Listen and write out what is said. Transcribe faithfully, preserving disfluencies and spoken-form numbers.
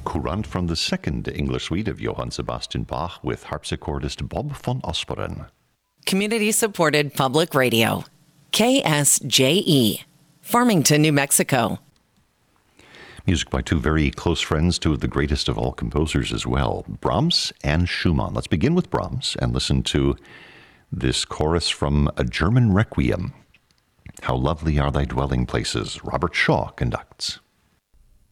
Courant from the second English suite of Johann Sebastian Bach with harpsichordist Bob von Osperen. Community-supported public radio. K S J E, Farmington, New Mexico. Music by two very close friends, two of the greatest of all composers as well, Brahms and Schumann. Let's begin with Brahms and listen to this chorus from a German requiem. How lovely are thy dwelling places, Robert Shaw conducts.